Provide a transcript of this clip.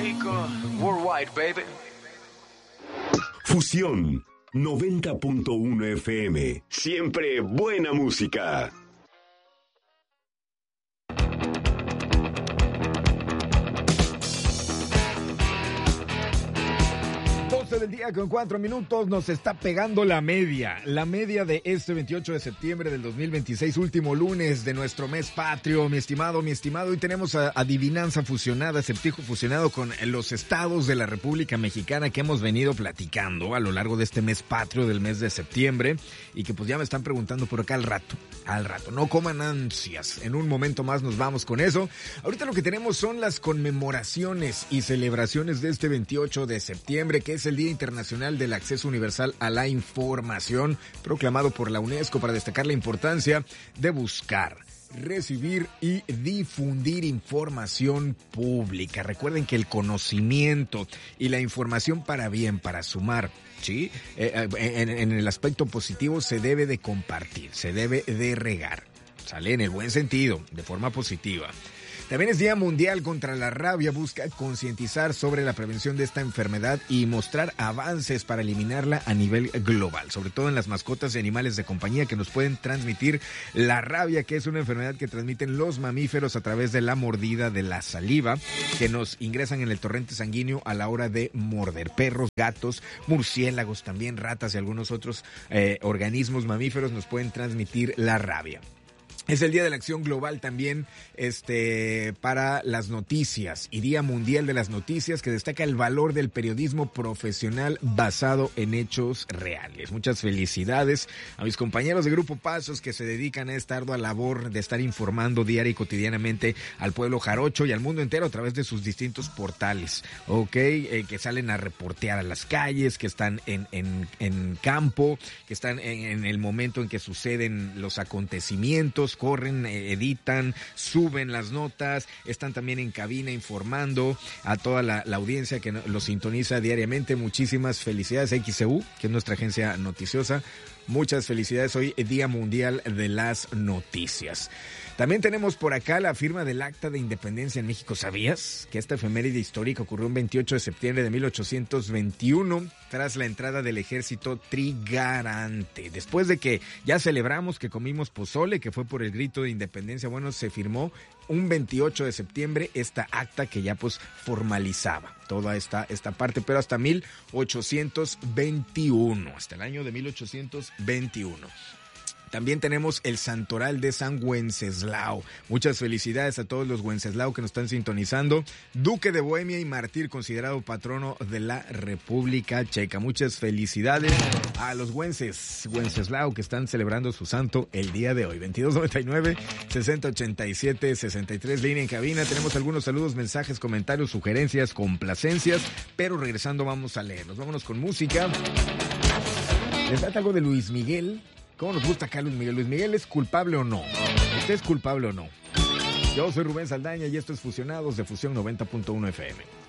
México, worldwide, baby. Fusión 90.1 FM. Siempre buena música. Del día con 4 minutos nos está pegando la media de este 28 de septiembre del 2026, último lunes de nuestro mes patrio, mi estimado, hoy tenemos adivinanza fusionada, acertijo fusionado con los estados de la República Mexicana que hemos venido platicando a lo largo de este mes patrio del mes de septiembre y que pues ya me están preguntando por acá al rato, no coman ansias, en un momento más nos vamos con eso. Ahorita lo que tenemos son las conmemoraciones y celebraciones de este 28 de septiembre, que es el Día Internacional del Acceso Universal a la Información, proclamado por la UNESCO para destacar la importancia de buscar, recibir y difundir información pública. Recuerden que el conocimiento y la información para bien, para sumar, ¿sí? En el aspecto positivo se debe de compartir, se debe de regar, ¿sale? En el buen sentido, de forma positiva. También es Día Mundial contra la Rabia, busca concientizar sobre la prevención de esta enfermedad y mostrar avances para eliminarla a nivel global, sobre todo en las mascotas y animales de compañía que nos pueden transmitir la rabia, que es una enfermedad que transmiten los mamíferos a través de la mordida de la saliva, que nos ingresan en el torrente sanguíneo a la hora de morder. Perros, gatos, murciélagos, también ratas y algunos otros organismos mamíferos nos pueden transmitir la rabia. Es el Día de la Acción Global también para las noticias y Día Mundial de las Noticias, que destaca el valor del periodismo profesional basado en hechos reales. Muchas felicidades a mis compañeros de Grupo Pasos que se dedican a esta ardua labor de estar informando diaria y cotidianamente al pueblo jarocho y al mundo entero a través de sus distintos portales, que salen a reportear a las calles, que están en campo, que están en el momento en que suceden los acontecimientos, corren, editan, suben las notas, están también en cabina informando a toda la audiencia que los sintoniza diariamente. Muchísimas felicidades a XEU, que es nuestra agencia noticiosa. Muchas felicidades, hoy Día Mundial de las Noticias. También tenemos por acá la firma del Acta de Independencia en México. ¿Sabías que esta efeméride histórica ocurrió un 28 de septiembre de 1821 tras la entrada del ejército trigarante? Después de que ya celebramos que comimos pozole, que fue por el grito de independencia, bueno, se firmó un 28 de septiembre esta acta que ya pues formalizaba toda esta parte, pero hasta 1821, hasta el año de 1821. También tenemos el Santoral de San Wenceslao. Muchas felicidades a todos los Wenceslao que nos están sintonizando. Duque de Bohemia y mártir, considerado patrono de la República Checa. Muchas felicidades a los Wenceslao que están celebrando su santo el día de hoy. 2299-6087-63, línea en cabina. Tenemos algunos saludos, mensajes, comentarios, sugerencias, complacencias, pero regresando vamos a leerlos. Vámonos con música. ¿Les da algo de Luis Miguel? ¿Cómo nos gusta acá Luis Miguel? ¿Luis Miguel es culpable o no? ¿Usted es culpable o no? Yo soy Rubén Saldaña y esto es Fusionados de Fusión 90.1 FM.